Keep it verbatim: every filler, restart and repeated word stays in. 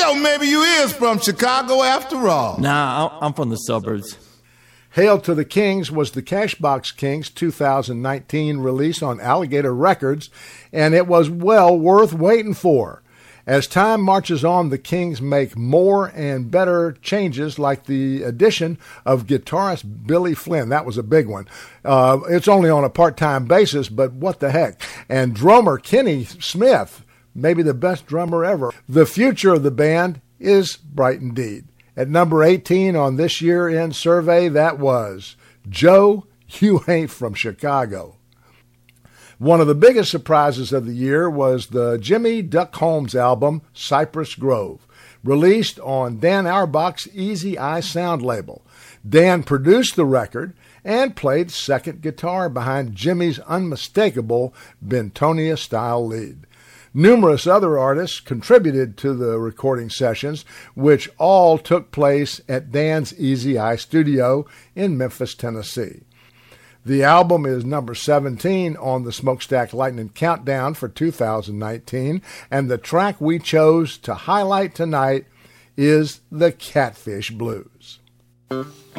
Hell, maybe you is from Chicago after all. Nah, I'm from the suburbs. Hail to the Kings was the Cashbox Kings two thousand nineteen release on Alligator Records, and it was well worth waiting for. As time marches on, the Kings make more and better changes, like the addition of guitarist Billy Flynn. That was a big one. Uh, it's only on a part-time basis, but what the heck. And drummer Kenny Smith, maybe the best drummer ever. The future of the band is bright indeed. At number eighteen on this year-end survey, that was Joe, You Ain't From Chicago. One of the biggest surprises of the year was the Jimmy Duck Holmes album, Cypress Grove, released on Dan Auerbach's Easy Eye Sound label. Dan produced the record and played second guitar behind Jimmy's unmistakable Bentonia-style lead. Numerous other artists contributed to the recording sessions, which all took place at Dan's Easy Eye studio in Memphis, Tennessee. The album is number seventeen on the Smokestack Lightning Countdown for two thousand nineteen, and the track we chose to highlight tonight is the Catfish Blues.